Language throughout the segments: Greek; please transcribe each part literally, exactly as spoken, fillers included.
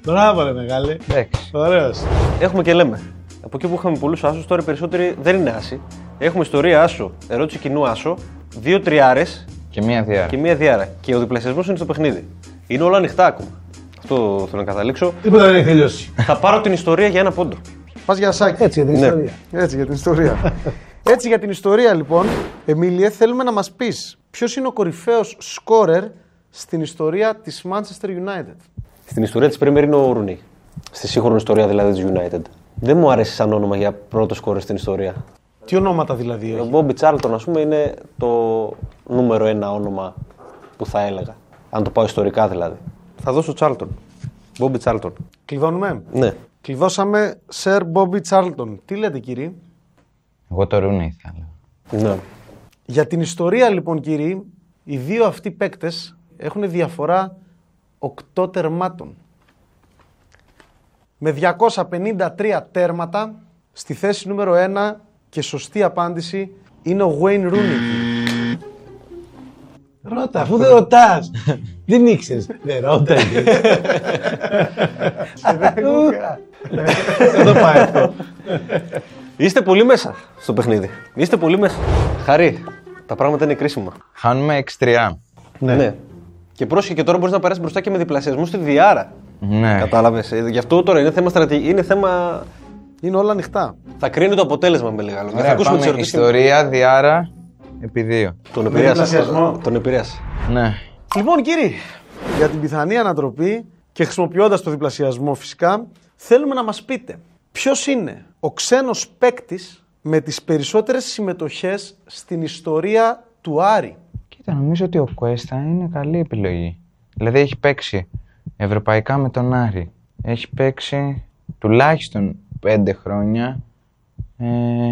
Μπράβο, ρε μεγάλε. Ωραίος. Έχουμε και λέμε. Από εκεί που είχαμε πολλούς άσους, τώρα οι περισσότεροι δεν είναι άσοι. Έχουμε ιστορία άσο, ερώτηση κοινού άσο, δύο τριάρες και μία διάρα. Και μία διάρα. Και ο διπλασιασμός είναι στο παιχνίδι. Είναι όλα ανοιχτά ακόμα. Αυτό θέλω να καταλήξω. Τίποτα δεν έχει τελειώσει. Θα πάρω την ιστορία για ένα πόντο. Πας για σάκι. Έτσι για την Ναι. ιστορία. Έτσι για την ιστορία. Έτσι για την ιστορία λοιπόν, Εμίλιε, θέλουμε να μας πεις ποιος είναι ο κορυφαίος σκόρερ στην ιστορία της Manchester United. Στην ιστορία της Premier είναι ο Ρουνί. Στη σύγχρονη ιστορία δηλαδή της United. Δεν μου αρέσει σαν όνομα για πρώτο σκόρερ στην ιστορία. Τι ονόματα δηλαδή Ο έχει? Μπόμπι Τσάρλτον, ας πούμε, είναι το νούμερο ένα όνομα που θα έλεγα. Αν το πάω ιστορικά δηλαδή. Θα δώσω Τσάρλτον. Μπόμπι Τσάρλτον. Κλειδώνουμε. Ναι. Κλειδώσαμε Sir Bobby Charlton. Τι λέτε κύριοι? Εγώ το Ρούνι θα έλεγα. Ναι. Για την ιστορία λοιπόν κύριοι, οι δύο αυτοί παίκτες έχουν διαφορά οκτώ τερμάτων. Με διακόσια πενήντα τρία τέρματα, στη θέση νούμερο ένα και σωστή απάντηση είναι ο Wayne Rooney. Ρώτα, αφού δεν ρωτάς. Δεν ήξερες. Δεν ρώτα. Δεν το πάει αυτό. Είστε πολύ μέσα στο παιχνίδι. Είστε πολύ μέσα. Χαρή, τα πράγματα είναι κρίσιμα. Χάνουμε έξι τρία. Ναι. ναι. Και πρόσχε και τώρα μπορείς να περάσεις μπροστά και με διπλασιασμό στη διάρα. Ναι. Κατάλαβες. Ε, Γι' αυτό τώρα είναι θέμα στρατηγική. Είναι θέμα. Είναι όλα ανοιχτά. Θα κρίνει το αποτέλεσμα με λίγα λόγια. Θα Ωραία, ακούσουμε τις πάμε ερωτήσεις. ιστορία, διάρα, επί δύο. Τον επηρέασε. Τον επηρέασε. Ναι. Λοιπόν κύριοι, για την πιθανή ανατροπή και χρησιμοποιώντας το διπλασιασμό φυσικά, θέλουμε να μας πείτε ποιος είναι ο ξένος παίκτης με τις περισσότερες συμμετοχές στην ιστορία του Άρη. Κοίτα, νομίζω ότι ο Κουέστα είναι καλή επιλογή. Δηλαδή έχει παίξει ευρωπαϊκά με τον Άρη. Έχει παίξει τουλάχιστον πέντε χρόνια ε,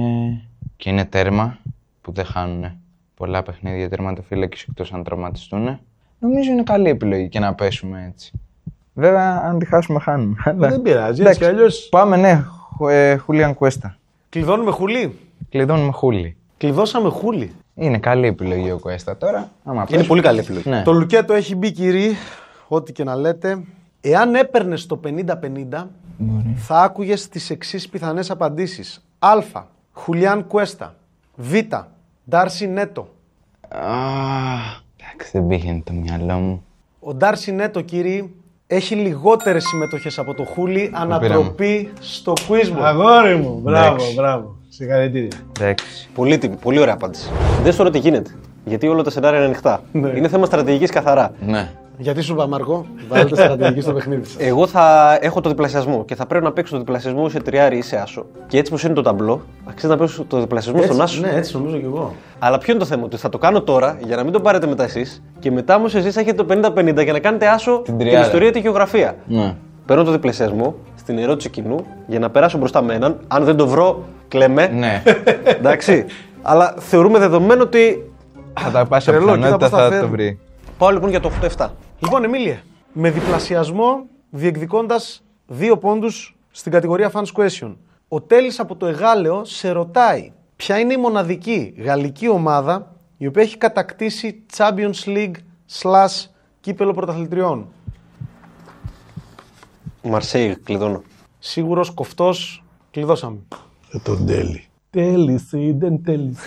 και είναι τέρμα που δεν χάνουν πολλά παιχνίδια τερματοφύλακες εκτός αν τραυματιστούν. Νομίζω είναι καλή επιλογή και να πέσουμε έτσι. Βέβαια, αν τη χάσουμε, χάνουμε. Δεν πειράζει, έτσι κι αλλιώς. Πάμε, ναι, ε, Χούλιαν Κουέστα. Κλειδώνουμε Χουλή. Κλειδώνουμε Χούλι. Κλειδώσαμε Χούλη. Είναι καλή επιλογή ο Κουέστα τώρα. Άμα Είναι πέσουμε- πολύ καλή επιλογή. Ναι. Το λουκέτο έχει μπει κύριοι, ό,τι και να λέτε. Εάν έπαιρνες το πενήντα πενήντα, θα άκουγες τις εξής πιθανές απαντήσεις. Α. Χουλιάν Κουέστα. Β. Ντάρσι Νέτο. Α, εντάξει, δεν πήγαινε το μυαλό μου. Ο Ντάρσι Νέτο, κύριοι, έχει λιγότερες συμμετοχές από το Χούλι, ανατροπή στο Quizball. Αγόρι μου, μπράβο, Εντάξει. μπράβο. Συγχαρητήρια. Εντάξει. Πολύ, τιμ- πολύ ωραία απάντηση. Δεν σου τι γίνεται. Γιατί όλα τα σενάρια είναι ανοιχτά. Είναι θέμα στρατηγικής καθαρά. Ναι. Γιατί σου είπα, Μαρκό, βάλτε στρατηγική στο παιχνίδι σας. Εγώ θα έχω το διπλασιασμό και θα πρέπει να παίξω το διπλασιασμό σε τριάρι ή σε άσο. Και έτσι πως είναι το ταμπλό, αξίζει να παίξω το διπλασιασμό στον άσο. Ναι, έτσι νομίζω κι εγώ. Αλλά ποιο είναι το θέμα, ότι θα το κάνω τώρα για να μην το πάρετε μετά εσείς και μετά όμως εσείς θα έχετε το πενήντα πενήντα για να κάνετε άσο την, τριάρα. ιστορία τη γεωγραφία. Ναι. Παίρνω το διπλασιασμό στην ερώτηση κοινού για να περάσω μπροστά με έναν. Αν δεν το βρω, κλαίμε. Ναι. Εντάξει. Αλλά θεωρούμε δεδομένο ότι. Θα τα πάει σε Τρελό, κοίτα πιθανότητα πώς τα θα φέρνω. το βρει. Πάω λοιπόν για το οκτώ επτά. Λοιπόν, Εμίλιε, με διπλασιασμό διεκδικώντας δύο πόντους στην κατηγορία Fans Question. Ο Τέλης από το Εγάλεο σε ρωτάει ποια είναι η μοναδική γαλλική ομάδα η οποία έχει κατακτήσει Champions League slash κύπελο πρωταθλητριών. Μαρσέη, κλειδώνω. Σίγουρος, κοφτός, κλειδώσαμε. Ε, τον τέλει. Τέλησε ή δεν τέλησε.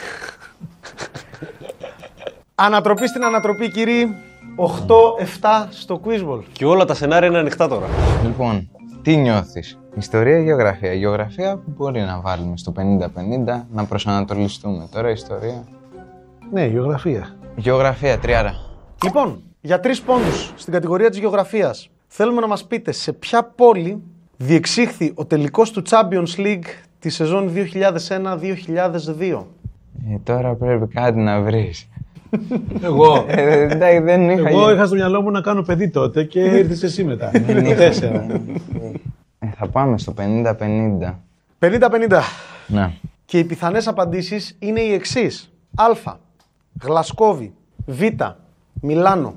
Ανατροπή στην ανατροπή, κύριοι. οκτώ επτά στο Quizball. Και όλα τα σενάρια είναι ανοιχτά τώρα. Λοιπόν, τι νιώθεις? Ιστορία ή γεωγραφία? Γεωγραφία μπορεί να βάλουμε στο πενήντα πενήντα, να προσανατολιστούμε. Τώρα ιστορία. Ναι, γεωγραφία. Γεωγραφία, τριάρα. Λοιπόν, για τρεις πόντους στην κατηγορία της γεωγραφίας, θέλουμε να μας πείτε σε ποια πόλη διεξήχθη ο τελικός του Champions League τη σεζόν δύο χιλιάδες ένα δύο χιλιάδες δύο. Ε, τώρα πρέπει κάτι να βρεις. Εγώ. Ε, εντάξει, δεν είχα... Εγώ είχα στο μυαλό μου να κάνω παιδί τότε και ήρθες εσύ μετά. Δεν Το είχα- τέσσερα. Ε, θα πάμε στο πενήντα πενήντα. πενήντα πενήντα. Ναι. Και οι πιθανές απαντήσεις είναι οι εξής. Α. Γλασκόβι. Β. Μιλάνο.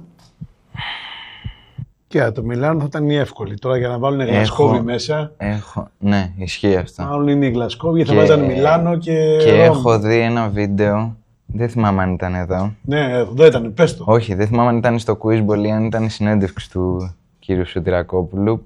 Και το Μιλάνο θα ήταν η εύκολη. Τώρα για να βάλουν Γλασκόβι μέσα, Έχω... Ναι, ισχύει αυτό. μάλλον είναι η Γλασκόβι, θα Και- βάζαν Μιλάνο και. Και Ρώμη. έχω δει ένα βίντεο, δεν θυμάμαι αν ήταν εδώ. Ναι, εδώ ήταν, πες το. Όχι, δεν θυμάμαι αν ήταν στο Quizball ή αν ήταν η συνέντευξη του κύριου Σωτηρακόπουλου